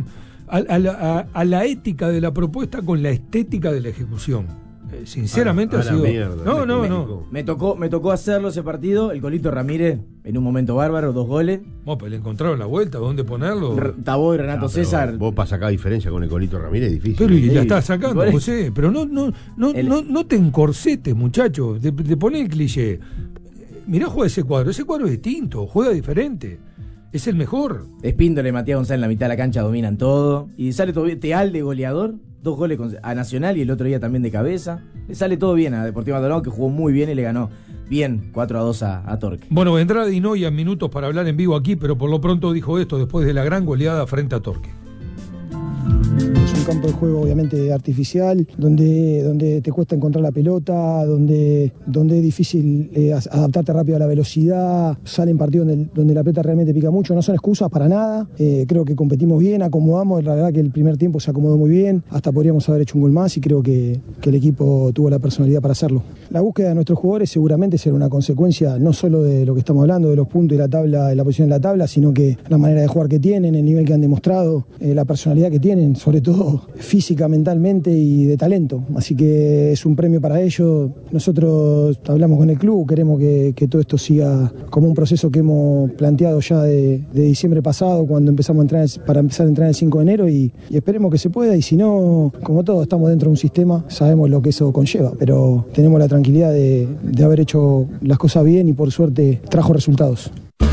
a la ética de la propuesta con la estética de la ejecución. Sinceramente ha sido... Mierda, no. Me tocó hacerlo ese partido, el Colito Ramírez en un momento bárbaro, 2 goles. Pues le encontraron la vuelta, ¿dónde ponerlo? Tabó y Renato César. Vos para sacar diferencia con el Colito Ramírez es difícil. Pero y la estás sacando, José. Pero no te encorsetes, muchacho. Te pones el cliché. Mirá, juega ese cuadro es distinto, juega diferente. Es el mejor. Espíndola y Matías González en la mitad de la cancha dominan todo. Y sale todo bien. Teal de goleador, 2 goles a Nacional y el otro día también de cabeza. Le sale todo bien a Deportivo Maldonado, que jugó muy bien y le ganó bien 4-2 a Torque. Bueno, vendrá Dinoia en minutos para hablar en vivo aquí, pero por lo pronto dijo esto después de la gran goleada frente a Torque. Es un campo de juego obviamente artificial, donde te cuesta encontrar la pelota, donde es difícil adaptarte rápido a la velocidad. Salen partidos donde la pelota realmente pica mucho, no son excusas para nada. Creo que competimos bien, acomodamos, la verdad que el primer tiempo se acomodó muy bien, hasta podríamos haber hecho un gol más y creo que el equipo tuvo la personalidad para hacerlo. La búsqueda de nuestros jugadores seguramente será una consecuencia no solo de lo que estamos hablando, de los puntos y la tabla, de la posición en la tabla, sino que la manera de jugar que tienen, el nivel que han demostrado, la personalidad que tienen, sobre todo física, mentalmente y de talento. Así que es un premio para ellos. Nosotros hablamos con el club, queremos que todo esto siga como un proceso que hemos planteado ya de diciembre pasado, cuando empezamos para empezar a entrar el 5 de enero y esperemos que se pueda, y si no, como todo, estamos dentro de un sistema, sabemos lo que eso conlleva, pero tenemos la tranquilidad de haber hecho las cosas bien y por suerte trajo resultados.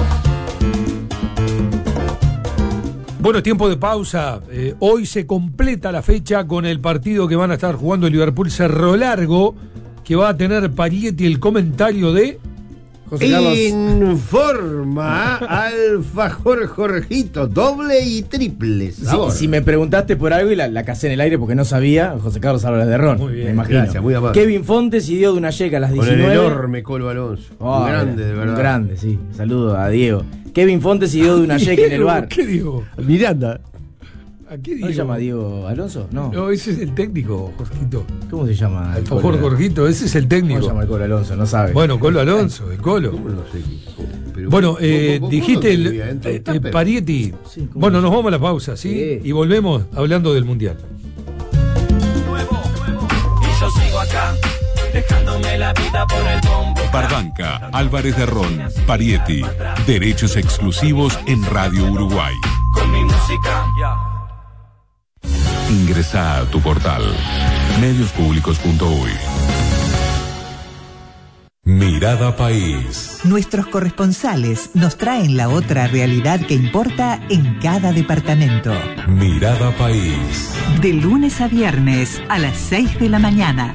Bueno, tiempo de pausa. Hoy se completa la fecha con el partido que van a estar jugando el Liverpool Cerro Largo, que va a tener Parietti el comentario de... José Carlos. Informa Alfajor Jorgito, doble y triple sabor. Si me preguntaste por algo y la casé en el aire porque no sabía, José Carlos Álvarez de Ron. Muy bien, me imagino. Gracias, muy amable. Kevin Fontes y Diego de una Yeca a las 19. Con el enorme Colo Alonso. Oh, grande, de verdad. Grande, sí. Saludo a Diego. Kevin Fontes y Diego de una Yeca en el bar. ¿Qué digo? Miranda. ¿A qué digo? ¿No se llama Diego Alonso? No, ese es el técnico, Jorgito. ¿Cómo se llama? Alfajor Jorgito, ese es el técnico. ¿Cómo se llama el Colo Alonso? No sabe. Bueno, Colo Alonso, el Colo. ¿Cómo no sé? Pero bueno, vos dijiste el Parietti. Sí, bueno, nos vamos a la pausa, ¿sí? Sí. Y volvemos hablando del Mundial. Y yo sigo acá, dejándome la vida por el bombo. Barbanca, Álvarez de Ron, Parietti. Derechos exclusivos en Radio Uruguay. Con mi música. Ingresá a tu portal mediospublicos.uy. Mirada País. Nuestros corresponsales nos traen la otra realidad que importa en cada departamento. Mirada País. De lunes a viernes a las 6 de la mañana.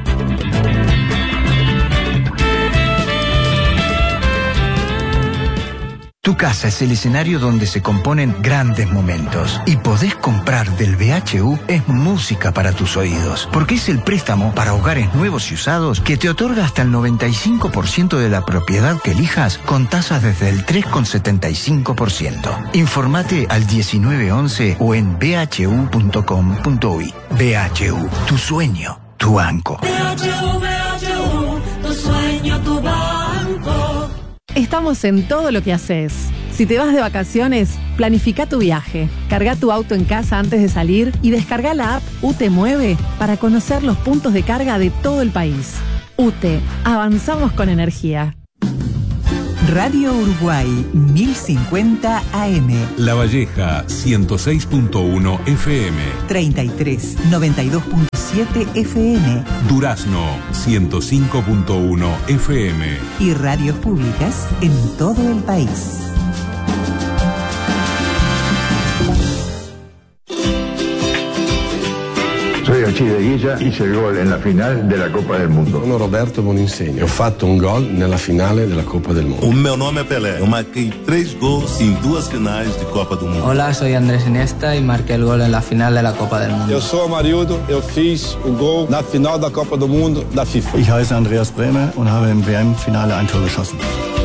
Tu casa es el escenario donde se componen grandes momentos. Y podés comprar del BHU es música para tus oídos. Porque es el préstamo para hogares nuevos y usados que te otorga hasta el 95% de la propiedad que elijas con tasas desde el 3,75%. Informate al 1911 o en bhu.com.uy. BHU, tu sueño, tu banco. BHU, tu sueño, tu banco. estamos en todo lo que haces. Si te vas de vacaciones, planifica tu viaje. Carga tu auto en casa antes de salir y descarga la app UTE Mueve para conocer los puntos de carga de todo el país. UTE, avanzamos con energía. Radio Uruguay 1050 AM. La Valleja 106.1 FM. 33 92.7 FM. Durazno 105.1 FM. Y radios públicas en todo el país. Soy Alcide Guilla, hice il gol nella finale della Coppa del Mundo. Sono Roberto Boninsegno, ho fatto un gol nella finale della Coppa del Mundo. O meu nome é Pelé, eu marquei 3 gols em 2 finais de Copa do Mundo. Hola, soy Andrés Iniesta y marqué el gol en la final de la Copa del Mundo. Eu sou Amarildo, eu fiz o gol na final da Copa do Mundo da FIFA. Ich heiße Andreas Bremer und habe im WM-Finale ein Tor geschossen.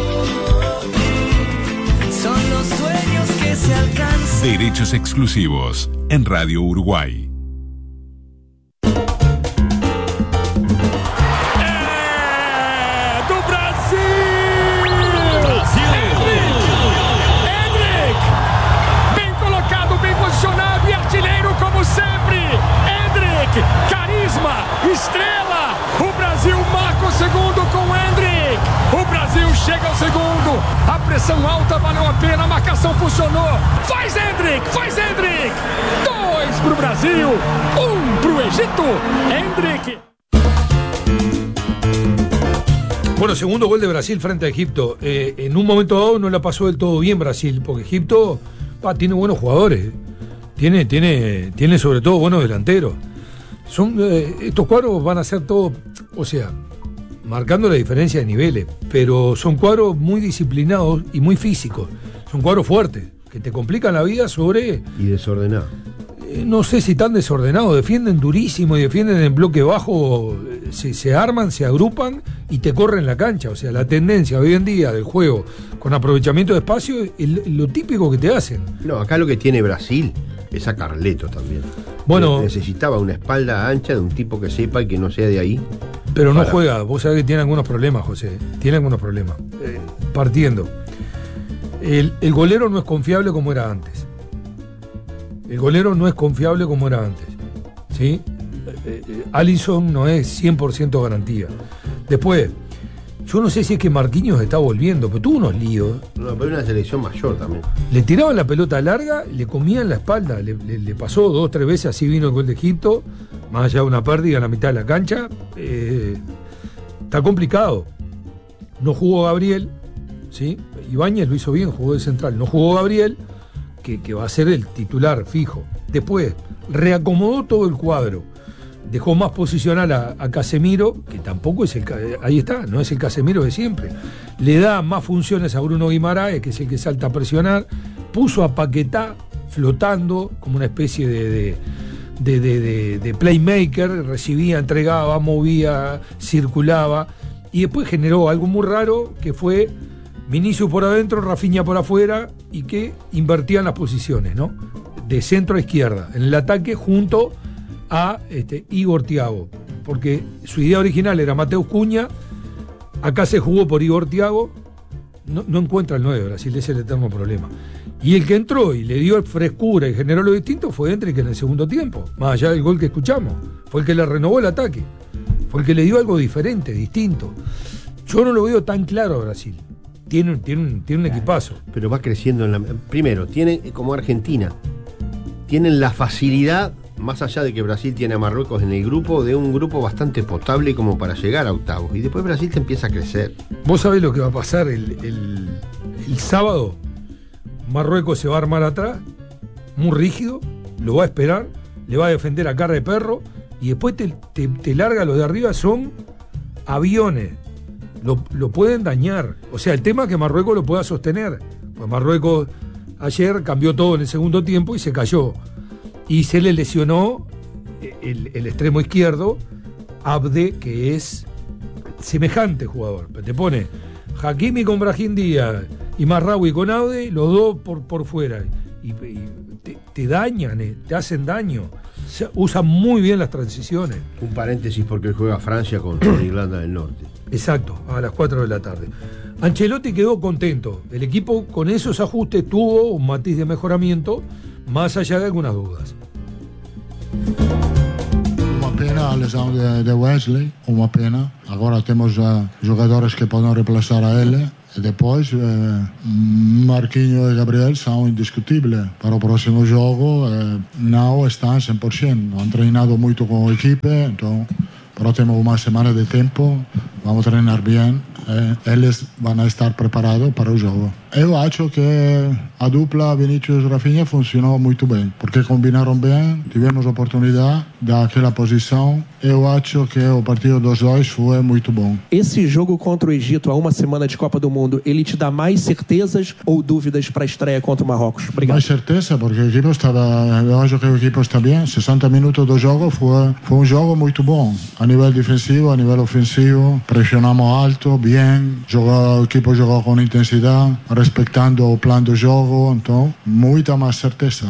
Son los sueños que se alcanzan. Derechos exclusivos en Radio Uruguay. Carisma, estrela, o Brasil marca o segundo com Endrick. O Brasil chega ao segundo, a pressão alta valeu a pena, a marcação funcionou. Faz Endrick, 2 pro Brasil, 1 pro Egito. Endrick. Bueno, segundo gol de Brasil frente a Egipto. En un momento dado no la pasó del todo bien Brasil, porque Egipto tiene buenos jugadores, tiene sobre todo buenos delanteros. Estos cuadros van a ser todo, o sea, marcando la diferencia de niveles, pero son cuadros muy disciplinados y muy físicos. Son cuadros fuertes, que te complican la vida Y desordenados. No sé si tan desordenados, defienden durísimo y defienden en bloque bajo, se arman, se agrupan y te corren la cancha. O sea, la tendencia hoy en día del juego con aprovechamiento de espacio es lo típico que te hacen. No, acá lo que tiene Brasil es a Carleto también. Bueno, necesitaba una espalda ancha de un tipo que sepa y que no sea de ahí. Pero no juega, vos sabés que tiene algunos problemas, José. Tiene algunos problemas. Partiendo. El golero no es confiable como era antes. ¿Sí? Alisson no es 100% garantía. Después, yo no sé si es que Marquinhos está volviendo, pero tuvo unos líos. No, pero una selección mayor también. Le tiraban la pelota larga, le comían la espalda, le pasó 2 o 3 veces, así vino el gol de Egipto, más allá de una pérdida en la mitad de la cancha. Está complicado. No jugó Gabriel, ¿sí? Ibáñez lo hizo bien, jugó de central. No jugó Gabriel, que va a ser el titular fijo. Después, reacomodó todo el cuadro. Dejó más posicional a Casemiro, que tampoco es ahí está, no es el Casemiro de siempre. Le da más funciones a Bruno Guimaraes, que es el que salta a presionar. Puso a Paquetá flotando como una especie de playmaker, recibía, entregaba, movía, circulaba. Y después generó algo muy raro, que fue Vinicius por adentro, Rafinha por afuera, y que invertían las posiciones, ¿no? De centro a izquierda, en el ataque junto a Igor Thiago, porque su idea original era Mateus Cunha, acá se jugó por Igor Thiago, no encuentra el 9, Brasil, es el eterno problema. Y el que entró y le dio frescura y generó lo distinto fue Endrick en el segundo tiempo, más allá del gol que escuchamos, fue el que le renovó el ataque, fue el que le dio algo diferente, distinto. Yo no lo veo tan claro a Brasil. Tiene un equipazo. Pero va creciendo primero, tiene como Argentina, tienen la facilidad, más allá de que Brasil tiene a Marruecos en el grupo, de un grupo bastante potable como para llegar a octavos. Y después Brasil te empieza a crecer. Vos sabés lo que va a pasar el sábado. Marruecos se va a armar atrás, muy rígido, lo va a esperar, le va a defender a cara de perro, y después te larga los de arriba, son aviones. Lo pueden dañar. O sea, el tema es que Marruecos lo pueda sostener. Pues Marruecos ayer cambió todo en el segundo tiempo y se cayó. Y se le lesionó el extremo izquierdo, Abde, que es semejante jugador. Te pone Hakimi con Brahim Díaz y Marraoui con Abde, los dos por fuera. Y te dañan, te hacen daño. Usan muy bien las transiciones. Un paréntesis porque él juega Francia con Irlanda del Norte. Exacto, a las 4 de la tarde. Ancelotti quedó contento. El equipo con esos ajustes tuvo un matiz de mejoramiento, más allá de algunas dudas. Uma pena a lesão de Wesley, uma pena. Agora temos jogadores que podem reemplazar a ele. E depois, Marquinhos e Gabriel são indiscutíveis. Para o próximo jogo, não estão 100%. Não han treinado muito com a equipe, então, pero temos uma semana de tempo. Vamos treinar bem. Eles vão estar preparados para o jogo. Eu acho que a dupla Vinícius-Rafinha funcionou muito bem, porque combinaram bem, tivemos oportunidade daquela posição. Eu acho que o partido dos dois foi muito bom. Esse jogo contra o Egito, a uma semana de Copa do Mundo, ele te dá mais certezas ou dúvidas para a estreia contra o Marrocos? Obrigado. Mais certeza, porque o equipo estava. Eu acho que o equipo está bem. 60 minutos do jogo foi um jogo muito bom. A nível defensivo, a nível ofensivo, pressionamos alto, bem. O equipo jogou com intensidade, respeitando o plano do jogo, então, muita más certeza.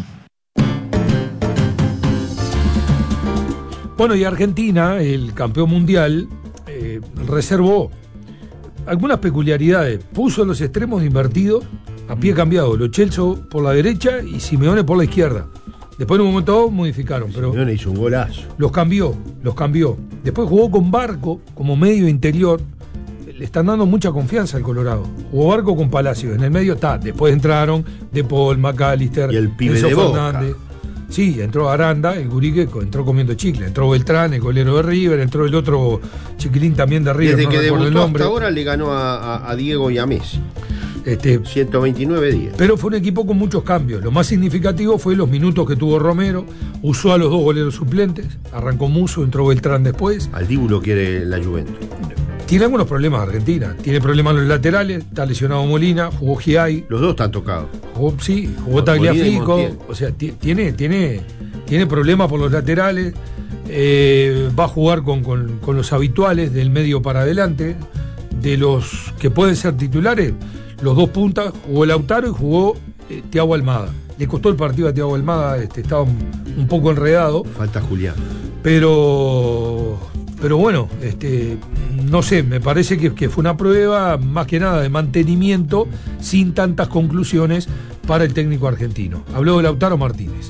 Bueno, y Argentina, el campeón mundial, reservó algunas peculiaridades. Puso los extremos invertidos, a pie cambiado. Lo Celso por la derecha y Simeone por la izquierda. Después en un momento modificaron, pero Simeone hizo un golazo. Los cambió. Después jugó con Barco como medio interior. Le están dando mucha confianza al Colorado. Jugó Barco con Palacios. En el medio está. Después entraron De Paul, McAllister, y el pibe Enzo de Fernández. Boca. Sí, entró Aranda, el gurí que entró comiendo chicle. Entró Beltrán, el golero de River. Entró el otro chiquilín también de River. Desde no que recuerdo el debutó nombre. hasta ahora le ganó a Diego y a Messi. 129-10. Pero fue un equipo con muchos cambios. Lo más significativo fue los minutos que tuvo Romero. Usó a los dos goleros suplentes. Arrancó Musso, entró Beltrán después. Al Dibu lo quiere la Juventus. Tiene algunos problemas Argentina. Tiene problemas en los laterales. Está lesionado Molina. Jugó Giai. Los dos están tocados. Jugó Tagliafico. O sea, tiene problemas por los laterales. Va a jugar con los habituales del medio para adelante. De los que pueden ser titulares, los dos puntas, jugó Lautaro y jugó Thiago Almada. Le costó el partido a Thiago Almada, estaba un poco enredado. Falta Julián. Pero bueno, no sé, me parece que fue una prueba más que nada de mantenimiento sin tantas conclusiones para el técnico argentino. Habló de Lautaro Martínez.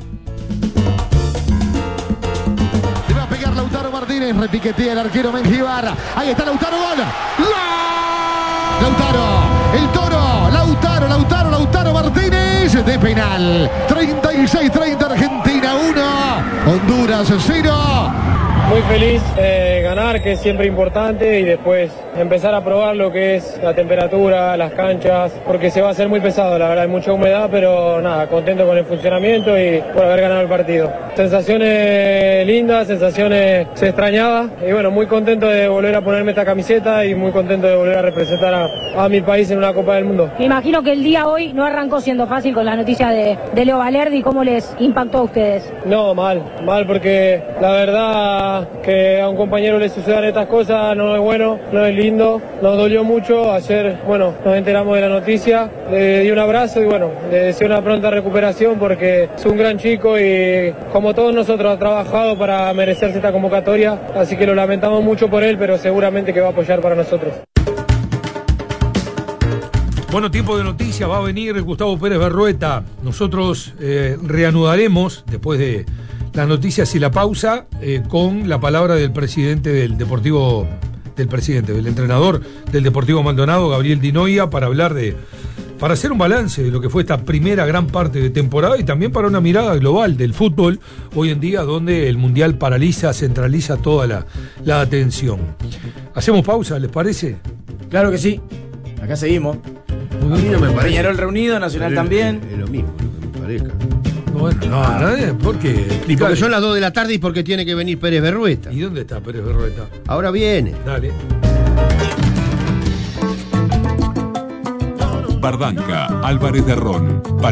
Le va a pegar Lautaro Martínez, repiquetea el arquero Mengíbar. Ahí está Lautaro, gol. Lautaro, el toro, Lautaro Martínez de penal. 36-30 Argentina 1, Honduras 0. Muy feliz ganar, que es siempre importante, y después empezar a probar lo que es la temperatura, las canchas, porque se va a hacer muy pesado, la verdad, hay mucha humedad, pero nada, contento con el funcionamiento y por haber ganado el partido. Sensaciones lindas, sensaciones se extrañaba, y bueno, muy contento de volver a ponerme esta camiseta y muy contento de volver a representar a mi país en una Copa del Mundo. Me imagino que el día hoy no arrancó siendo fácil con la noticia de Leo Valerdi. ¿Cómo les impactó a ustedes? No, mal, porque la verdad que a un compañero le sucedan estas cosas no es bueno, no es lindo, nos dolió mucho. Ayer, bueno, nos enteramos de la noticia, le di un abrazo y bueno, le deseo una pronta recuperación porque es un gran chico y como todos nosotros ha trabajado para merecerse esta convocatoria, así que lo lamentamos mucho por él, pero seguramente que va a apoyar para nosotros. Bueno, tiempo de noticias, va a venir Gustavo Pérez Berrueta. Nosotros reanudaremos después de las noticias y la pausa con la palabra del presidente del entrenador del Deportivo Maldonado, Gabriel Di Noia, para hacer un balance de lo que fue esta primera gran parte de temporada y también para una mirada global del fútbol hoy en día, donde el Mundial centraliza toda la atención. ¿Hacemos pausa, les parece? Claro que sí, acá seguimos. A mí no me parece. Peñarol reunido, Nacional también. Es lo mismo, que me parezca. Bueno, ¿por qué? Y porque son las 2 de la tarde y porque tiene que venir Pérez Berrueta. ¿Y dónde está Pérez Berrueta? Ahora viene. Dale. Bardanca, Álvarez de Ron,